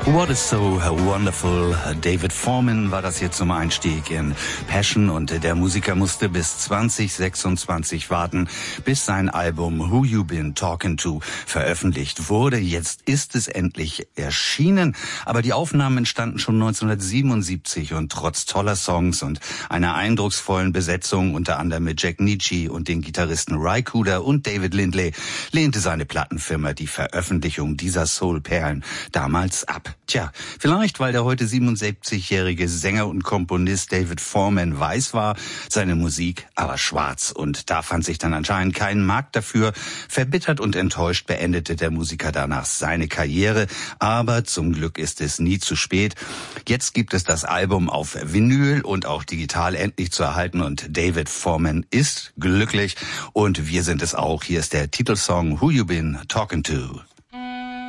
What is so wonderful? David Foreman war das jetzt zum Einstieg in Passion und der Musiker musste bis 2026 warten, bis sein Album Who You Been Talking To veröffentlicht wurde. Jetzt ist es endlich erschienen, aber die Aufnahmen entstanden schon 1977 und trotz toller Songs und einer eindrucksvollen Besetzung, unter anderem mit Jack Nitzsche und den Gitarristen Ry Cooder und David Lindley, lehnte seine Plattenfirma die Veröffentlichung dieser Soul-Perlen damals ab. Tja, vielleicht weil der heute 77-jährige Sänger und Komponist David Foreman weiß war, seine Musik aber schwarz. Und da fand sich dann anscheinend kein Markt dafür. Verbittert und enttäuscht beendete der Musiker danach seine Karriere. Aber zum Glück ist es nie zu spät. Jetzt gibt es das Album auf Vinyl und auch digital endlich zu erhalten. Und David Foreman ist glücklich. Und wir sind es auch. Hier ist der Titelsong Who You Been Talking To.